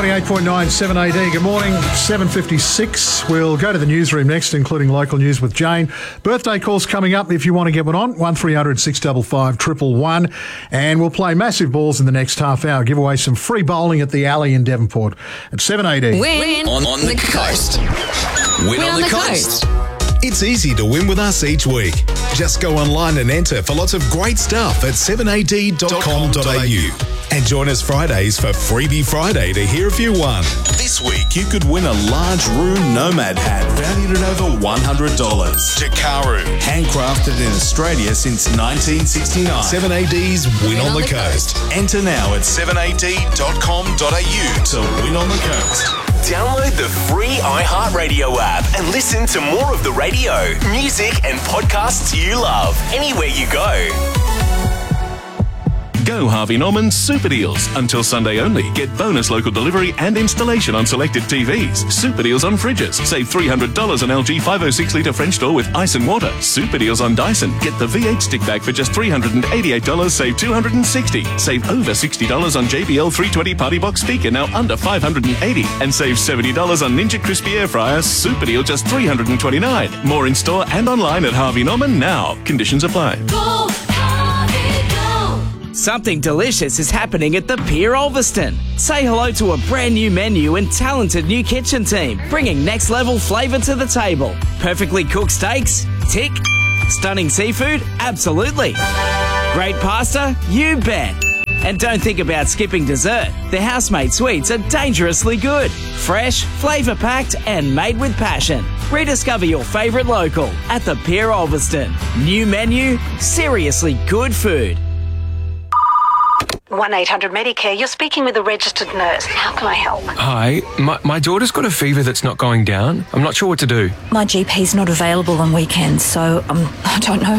98.9 7AD. Good morning, 7:56. We'll go to the newsroom next, including local news with Jane. Birthday calls coming up if you want to get one on, 1300 655 111. And we'll play massive balls in the next half hour. Give away some free bowling at the Alley in Devonport at 7AD. Win on the coast. Win on the coast. It's easy to win with us each week. Just go online and enter for lots of great stuff at 7ad.com.au. And join us Fridays for Freebie Friday to hear if you won. This week, you could win a large Room Nomad hat valued at over $100. Jakaru, handcrafted in Australia since 1969. 7AD's Win on the Coast. Enter now at 7ad.com.au to win on the coast. Download the free iHeartRadio app and listen to more of the radio, music and podcasts you love anywhere you go. Go Harvey Norman Super Deals. Until Sunday only. Get bonus local delivery and installation on selected TVs. Super Deals on fridges. Save $300 on LG 506-litre French door with ice and water. Super Deals on Dyson. Get the V8 stick bag for just $388. Save $260. Save over $60 on JBL 320 Party Box speaker, now under $580. And save $70 on Ninja Crispy Air Fryer. Super Deal just $329. More in store and online at Harvey Norman now. Conditions apply. Go, Harvey, go. Something delicious is happening at the Pier Ulverston. Say hello to a brand new menu and talented new kitchen team, bringing next level flavour to the table. Perfectly cooked steaks? Tick. Stunning seafood? Absolutely. Great pasta? You bet. And don't think about skipping dessert. The housemade sweets are dangerously good. Fresh, flavour-packed and made with passion. Rediscover your favourite local at the Pier Ulverston. New menu, seriously good food. 1-800-Medicare, you're speaking with a registered nurse. How can I help? Hi, my daughter's got a fever that's not going down. I'm not sure what to do. My GP's not available on weekends, so I don't know